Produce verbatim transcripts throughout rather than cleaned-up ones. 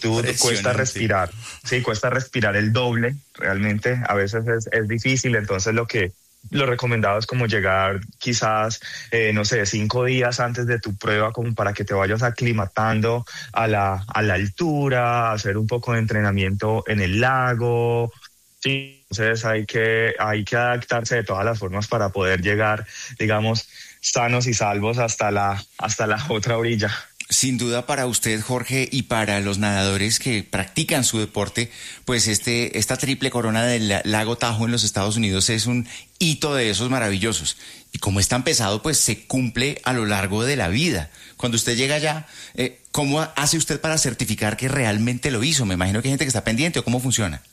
altitud cuesta respirar, sí, cuesta respirar el doble, realmente a veces es, es difícil, entonces lo que lo recomendado es como llegar quizás, eh, no sé, cinco días antes de tu prueba, como para que te vayas aclimatando a la, a la altura, hacer un poco de entrenamiento en el lago. Sí, entonces hay que, hay que adaptarse de todas las formas para poder llegar, digamos, sanos y salvos hasta la, hasta la otra orilla. Sin duda para usted, Jorge, y para los nadadores que practican su deporte, pues este, esta triple corona del lago Tahoe en los Estados Unidos es un hito de esos maravillosos. Y como es tan pesado, pues se cumple a lo largo de la vida. Cuando usted llega allá, eh, ¿cómo hace usted para certificar que realmente lo hizo? Me imagino que hay gente que está pendiente, ¿o cómo funciona?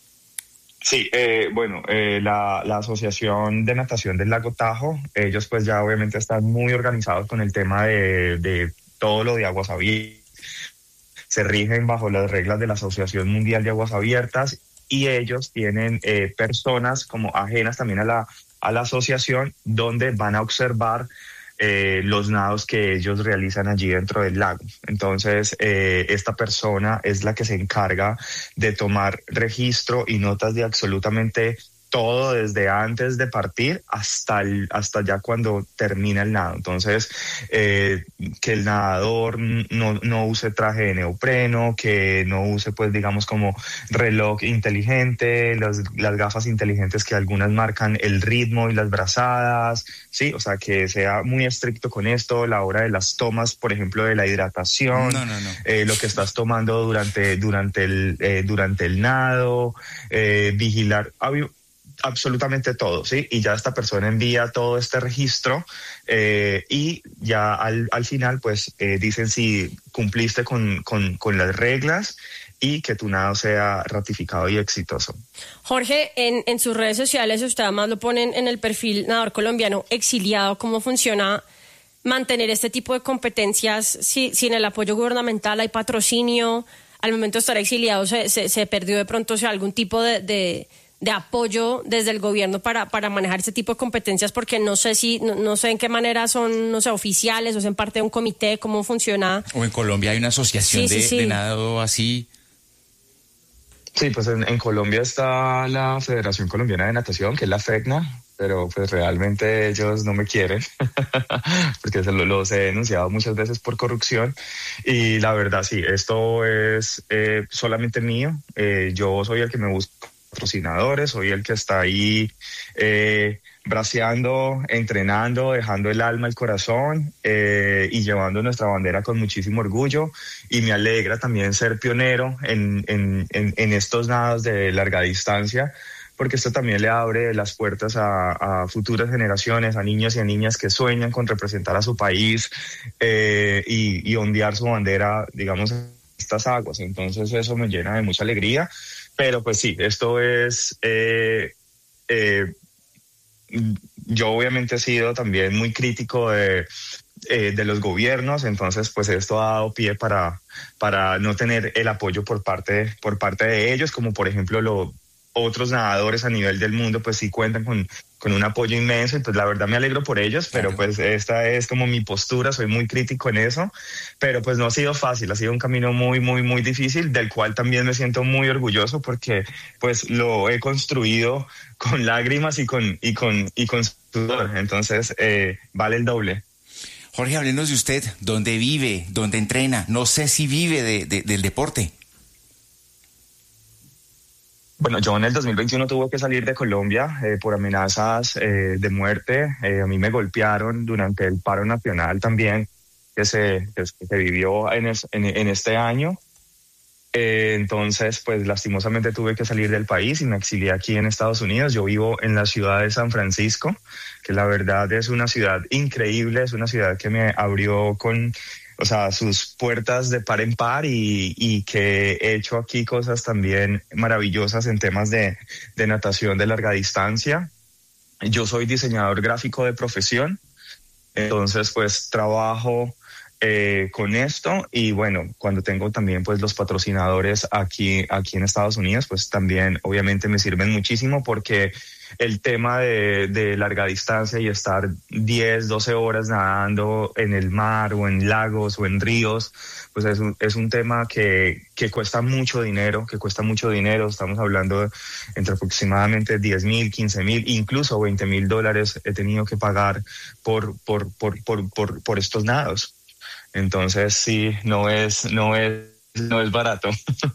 Sí, eh, bueno, eh, la, la Asociación de Natación del Lago Tahoe, ellos pues ya obviamente están muy organizados con el tema de... de todo lo de aguas abiertas, se rigen bajo las reglas de la Asociación Mundial de Aguas Abiertas y ellos tienen eh, personas como ajenas también a la, a la asociación donde van a observar eh, los nados que ellos realizan allí dentro del lago. Entonces, eh, esta persona es la que se encarga de tomar registro y notas de absolutamente todo desde antes de partir hasta el, hasta ya cuando termina el nado. Entonces, eh, que el nadador no, no use traje de neopreno, que no use, pues, digamos, como reloj inteligente, las, las gafas inteligentes que algunas marcan el ritmo y las brazadas, sí, o sea, que sea muy estricto con esto, la hora de las tomas, por ejemplo, de la hidratación, no, no, no. Eh, lo que estás tomando durante, durante, el, eh, durante el nado, eh, vigilar... absolutamente todo, ¿sí? Y ya esta persona envía todo este registro eh, y ya al, al final, pues, eh, dicen si cumpliste con, con, con las reglas y que tu nado sea ratificado y exitoso. Jorge, en, en sus redes sociales, usted además lo ponen en el perfil nadador colombiano exiliado. ¿Cómo funciona mantener este tipo de competencias si, sin el apoyo gubernamental? ¿Hay patrocinio? Al momento de estar exiliado, ¿se, se, se perdió de pronto, o sea, algún tipo de... de de apoyo desde el gobierno para, para manejar este tipo de competencias? Porque no sé si, no, no sé en qué manera son, no sé, oficiales o son parte de un comité, cómo funciona. O en Colombia hay una asociación sí, de, sí, sí. de nado así. Sí, pues en, en Colombia está la Federación Colombiana de Natación, que es la FECNA, pero pues realmente ellos no me quieren, porque se lo, los he denunciado muchas veces por corrupción, y la verdad sí, esto es eh, solamente mío, eh, yo soy el que me busco patrocinadores, soy el que está ahí eh, braceando, entrenando, dejando el alma, el corazón eh, y llevando nuestra bandera con muchísimo orgullo, y me alegra también ser pionero en, en, en, en estos nados de larga distancia, porque esto también le abre las puertas a, a futuras generaciones, a niños y a niñas que sueñan con representar a su país eh, y, y ondear su bandera, digamos, en estas aguas. Entonces eso me llena de mucha alegría. Pero pues sí, esto es, eh, eh, yo obviamente he sido también muy crítico de, eh, de los gobiernos, entonces pues esto ha dado pie para, para no tener el apoyo por parte, por parte de ellos, como por ejemplo lo, otros nadadores a nivel del mundo pues sí cuentan con, con un apoyo inmenso, y pues la verdad me alegro por ellos, pero claro, pues esta es como mi postura, soy muy crítico en eso, pero pues no ha sido fácil, ha sido un camino muy, muy, muy difícil, del cual también me siento muy orgulloso porque pues lo he construido con lágrimas y con, y con, y con sudor, entonces eh, vale el doble. Jorge, háblenos de usted, ¿dónde vive? ¿Dónde entrena? No sé si vive de, de, del deporte. Bueno, yo en el dos mil veintiuno tuve que salir de Colombia eh, por amenazas eh, de muerte. Eh, a mí me golpearon durante el paro nacional también que se, que se vivió en, es, en, en este año. Eh, entonces, pues lastimosamente tuve que salir del país y me exilié aquí en Estados Unidos. Yo vivo en la ciudad de San Francisco, que la verdad es una ciudad increíble, es una ciudad que me abrió con... o sea, sus puertas de par en par y, y que he hecho aquí cosas también maravillosas en temas de, de natación de larga distancia. Yo soy diseñador gráfico de profesión, entonces pues trabajo eh, con esto. Y bueno, cuando tengo también pues los patrocinadores aquí, aquí en Estados Unidos, pues también obviamente me sirven muchísimo, porque el tema de, de larga distancia y estar diez, doce horas nadando en el mar o en lagos o en ríos, pues es un, es un tema que, que cuesta mucho dinero, que cuesta mucho dinero. Estamos hablando de entre aproximadamente diez mil, quince mil, incluso veinte mil dólares he tenido que pagar por, por, por, por, por, por estos nados. Entonces sí, no es, no es, no es barato.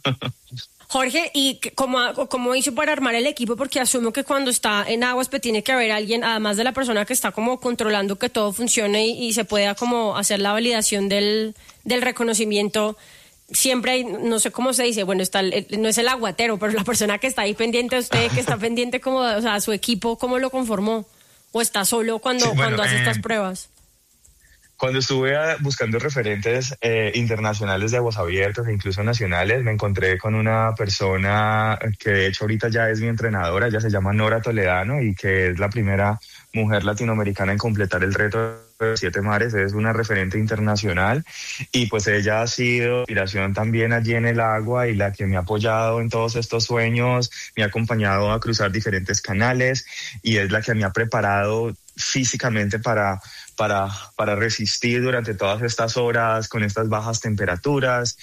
Jorge, ¿y cómo, cómo hizo para armar el equipo? Porque asumo que cuando está en aguas pues tiene que haber alguien, además de la persona que está como controlando que todo funcione y, y se pueda como hacer la validación del, del reconocimiento. Siempre hay, no sé cómo se dice, bueno, está el, no es el aguatero, pero la persona que está ahí pendiente de usted, que está pendiente como, o sea, su equipo, ¿cómo lo conformó? ¿O está solo cuando, sí, bueno, cuando hace eh... estas pruebas? Cuando estuve a, buscando referentes eh, internacionales de aguas abiertas e incluso nacionales, me encontré con una persona que de hecho ahorita ya es mi entrenadora. Ella se llama Nora Toledano y que es la primera mujer latinoamericana en completar el reto de siete mares. Es una referente internacional y pues ella ha sido inspiración también allí en el agua y la que me ha apoyado en todos estos sueños, me ha acompañado a cruzar diferentes canales y es la que me ha preparado físicamente para para para resistir durante todas estas horas con estas bajas temperaturas.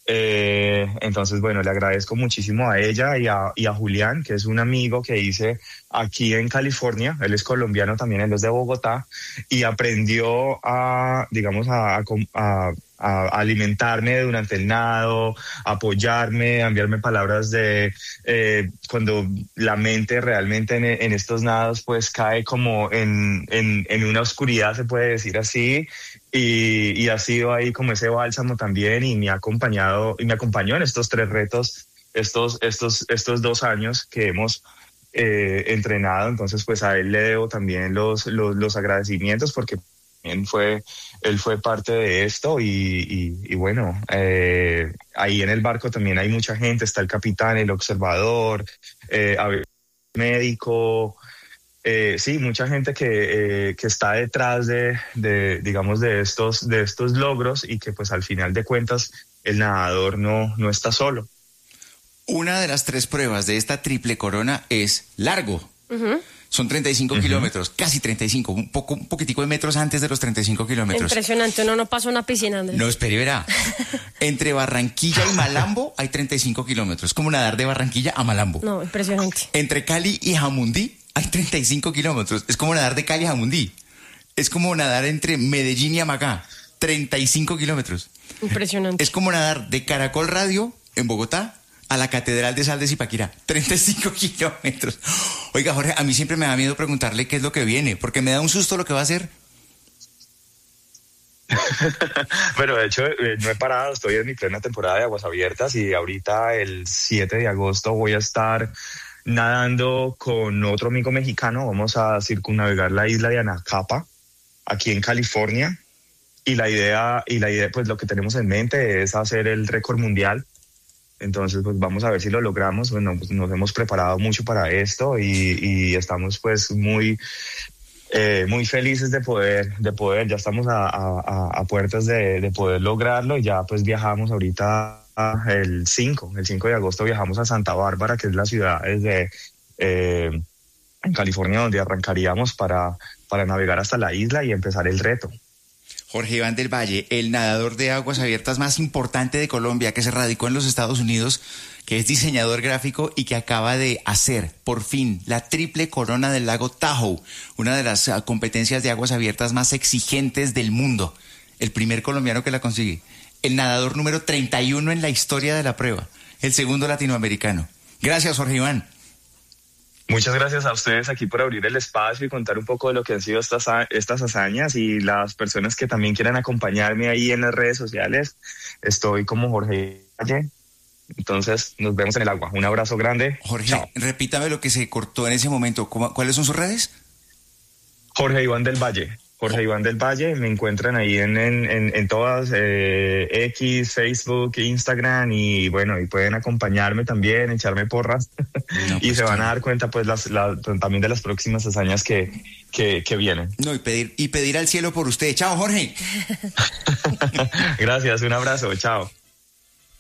Eh, entonces, bueno, le agradezco muchísimo a ella y a, y a Julián, que es un amigo que hice aquí en California. Él es colombiano también, él es de Bogotá, y aprendió a, digamos, a, a, a a alimentarme durante el nado, a apoyarme, a enviarme palabras de eh, cuando la mente realmente en, en estos nados pues cae como en, en, en una oscuridad, se puede decir así, y, y ha sido ahí como ese bálsamo también, y me ha acompañado y me acompañó en estos tres retos, estos, estos, estos dos años que hemos eh, entrenado. Entonces pues a él le debo también los, los, los agradecimientos, porque Él fue, él fue parte de esto y, y, y bueno, eh, ahí en el barco también hay mucha gente, está el capitán, el observador, eh, médico, eh, sí, mucha gente que, eh, que está detrás de, de, digamos, de estos, de estos logros, y que pues al final de cuentas el nadador no, no está solo. Una de las tres pruebas de esta triple corona es largo. Uh-huh. Son treinta y cinco uh-huh. kilómetros, casi treinta y cinco, un poco, un poquitico de metros antes de los treinta y cinco kilómetros. Impresionante, uno no pasa una piscina, Andrés. No, espere, verá. Entre Barranquilla y Malambo hay treinta y cinco kilómetros, como nadar de Barranquilla a Malambo. No, impresionante. Entre Cali y Jamundí hay treinta y cinco kilómetros, es como nadar de Cali a Jamundí. Es como nadar entre Medellín y Amagá, treinta y cinco kilómetros. Impresionante. Es como nadar de Caracol Radio en Bogotá a la Catedral de Sal de Zipaquirá, treinta y cinco kilómetros. Oiga, Jorge, a mí siempre me da miedo preguntarle qué es lo que viene, porque me da un susto lo que va a hacer. Pero de hecho, eh, no he parado, estoy en mi plena temporada de aguas abiertas, y ahorita el siete de agosto voy a estar nadando con otro amigo mexicano. Vamos a circunnavegar la isla de Anacapa, aquí en California, y la idea, y la idea, pues lo que tenemos en mente es hacer el récord mundial. Entonces, pues vamos a ver si lo logramos. Bueno, pues nos hemos preparado mucho para esto y, y estamos pues muy, eh, muy felices de poder, de poder, ya estamos a, a, a puertas de, de poder lograrlo. Y ya pues viajamos ahorita el cinco, el cinco de agosto viajamos a Santa Bárbara, que es la ciudad desde, eh, en California, donde arrancaríamos para, para navegar hasta la isla y empezar el reto. Jorge Iván del Valle, el nadador de aguas abiertas más importante de Colombia, que se radicó en los Estados Unidos, que es diseñador gráfico y que acaba de hacer, por fin, la triple corona del lago Tahoe, una de las uh, competencias de aguas abiertas más exigentes del mundo. El primer colombiano que la consigue. El nadador número treinta y uno en la historia de la prueba. El segundo latinoamericano. Gracias, Jorge Iván. Muchas gracias a ustedes aquí por abrir el espacio y contar un poco de lo que han sido estas, estas hazañas, y las personas que también quieran acompañarme ahí en las redes sociales. Estoy como Jorge Valle. Entonces nos vemos en el agua. Un abrazo grande. Jorge, chao. Repítame lo que se cortó en ese momento. ¿Cuáles son sus redes? Jorge Iván del Valle. Jorge Iván del Valle, me encuentran ahí en, en, en, en todas, eh, X, Facebook, Instagram, y bueno, y pueden acompañarme también, echarme porras, no, y pues se van a dar cuenta pues las, la, también de las próximas hazañas que, que, que vienen. No, y pedir, y pedir al cielo por usted. Chao, Jorge. Gracias, un abrazo, chao.